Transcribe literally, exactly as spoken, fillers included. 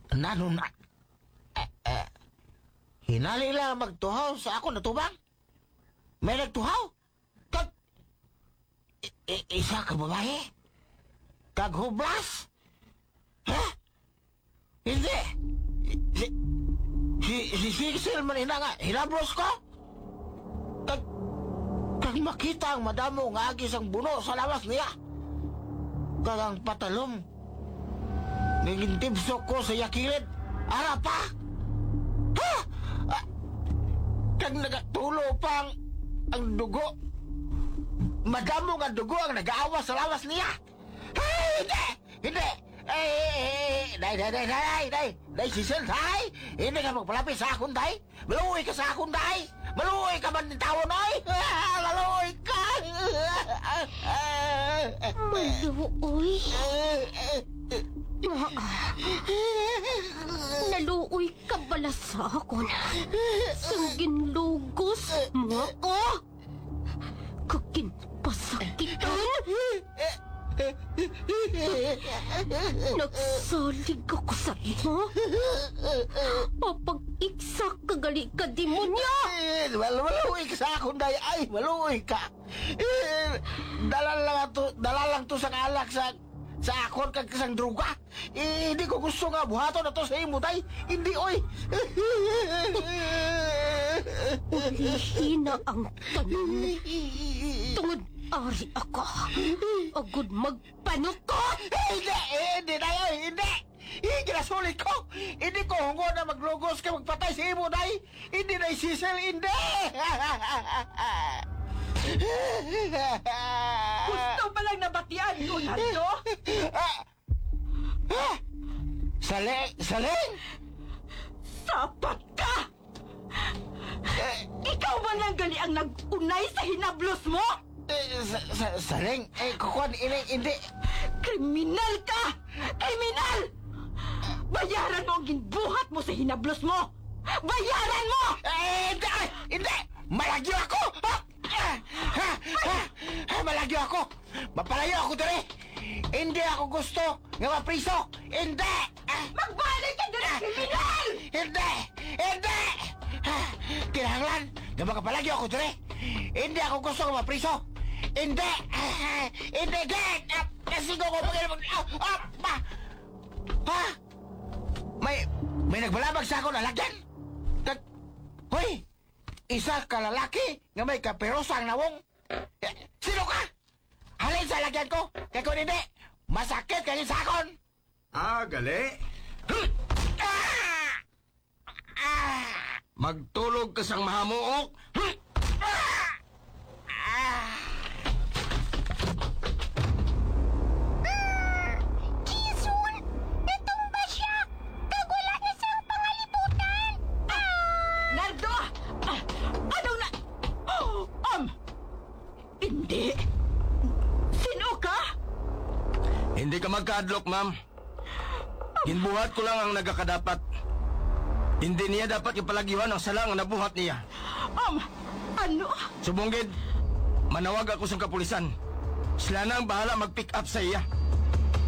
Nano na? Eh, eh, hinali lang magtuhaw sa ako natubang? May nagtuhaw? Kag... I- i- isa ka babae? Kag hublas? Ha? Hindi. Si... Si... Si Sixel man ina nga, hinabros ko? Kag... Kag makita ang madamo nga agis ang buno sa lawas niya. Kag ang patalom. Nagintibsok ko sa yakilid. Ara pa? Ha? Ah, kag nagatulo pang ang dugo. Madamo nga dugo ang nag-aawas sa lawas niya. Ay, hindi! Hindi! Ay, ay, ay, day, day, day, day, day, day, Sisel, day! Hindi ka magpalapit sa akong, day! Maluoy ka sa akong, day! Maluoy ka man ng tao, noy! Maluoy ka! Maluoy? Naluoy ka bala sa akon. Sang ginlugos mo ako. Kaginpasakitan. Nagsalig ako sa imo. Papag-iksak kagali ka, demonyo! Maluoy ka sa akong, day! Ay, maluoy ka! Dala lang to, dala lang to sa alak sa... sa akon kag kasang druga. Eh, hindi ko gusto nga buhaton na to sa imo, day. Hindi, oy. Ulihin na ang tanan. Tungod ari ako. Agud magpanukot. Hindi, hindi, day, oy, hindi. Eh, ginasulit ko. Hindi ko hungo na maglugos ka magpatay sa imo, day. Hindi na isisel, hindi. Gusto pa lang nabatian, Leonardo? Ah! Ah! Saling! Saling! Sapat ka! Ikaw ba nang gali ang nag-unay sa hinablos mo? Eh, sa, sa, saling! Eh, kukuhan, ini, hindi! Kriminal ka! Kriminal! Bayaran mo ang ginbuhat mo sa hinablos mo! Bayaran mo! Eh, hindi! Ay, hindi! Malagyo ako! Ha? Ha? Ha? Ha? Ha? Malagyo ako! Mapalayo ako dali! Hindi ako gusto nga mapriso! Hindi! Ah! Magbalik ka doon, kriminal! Hindi! Hindi! Ha? Kinahanglan nga makapalagyo ako dali! Hindi ako gusto nga mapriso! Hindi! Ah! Hindi! Gek! Ah! Kasigo ko pag ah! Ah! Ah! Ha? May... May nagbalabag sa ako na lagyan! Nag... Hoy! Isa ka lalaki nga may kaperosang nawong. Eh, sino ka? Halin sa lagyan ko. Kaya kung hindi, masakit kayo sa akon. Ah, gali. Ah! Ah! Magtulog ka sang mahamuok. Ah! Ah! Jason! Natumba siya! Kag wala na siyang pangalibutan! Nardo! Ah, anong na... Oh, um! Hindi! Sino ka? Hindi ka magka-adlock, ma'am. Ginbuhat ko lang ang nagakadapat. Hindi niya dapat ipalagyuhan ang sala nga nabuhat niya. Um, ano? Subunggid, manawag ako sa kapulisan. Sila na ang bahala mag-pick up sa iya.